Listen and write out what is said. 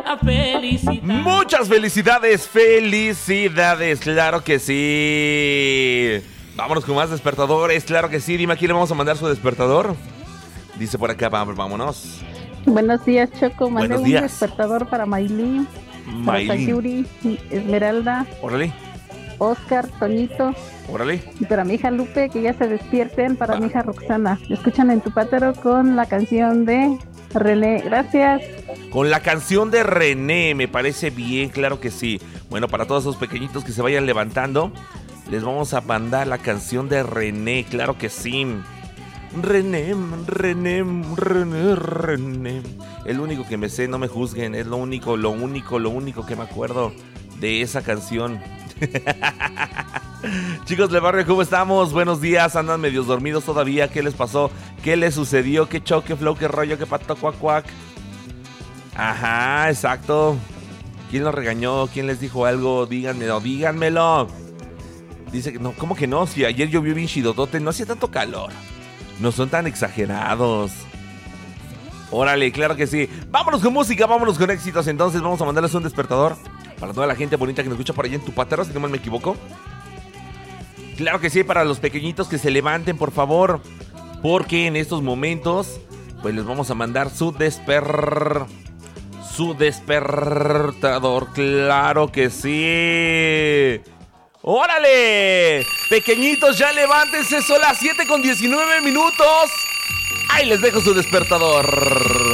a felicitar. Muchas felicidades, claro que sí. Vámonos con más despertadores, claro que sí. Dime a quién le vamos a mandar su despertador. Dice por acá, vámonos. Buenos días, Choco. Mandé Buenos un días. despertador para Maylin, para Sayuri, Esmeralda, Órale, Oscar, Toñito, órale. y para mi hija Lupe, que ya se despierten, para mi hija Roxana. Me escuchan en tu patero con la canción de René. Gracias. Con la canción de René, me parece bien, claro que sí. Bueno, para todos esos pequeñitos que se vayan levantando, les vamos a mandar la canción de René, claro que sí. René. El único que me sé, no me juzguen, es lo único que me acuerdo de esa canción. Chicos del barrio, ¿cómo estamos? Buenos días, andan medios dormidos todavía. ¿Qué les pasó? ¿Qué les sucedió? ¿Qué choque, flow, qué rollo, qué pato, cuac, cuac? Ajá, exacto. ¿Quién los regañó? ¿Quién les dijo algo? Díganmelo. Dice que no, ¿cómo que no? Si ayer llovió bien chidotote, no hacía tanto calor. No son tan exagerados. Órale, claro que sí. Vámonos con música, vámonos con éxitos. Entonces vamos a mandarles un despertador para toda la gente bonita que nos escucha por allá en Tupatero, si no mal me equivoco. Claro que sí, para los pequeñitos que se levanten, por favor. Porque en estos momentos, pues les vamos a mandar su despertador. Claro que sí. ¡Órale! Pequeñitos, ya levántense, son las 7:19. Ahí les dejo su despertador.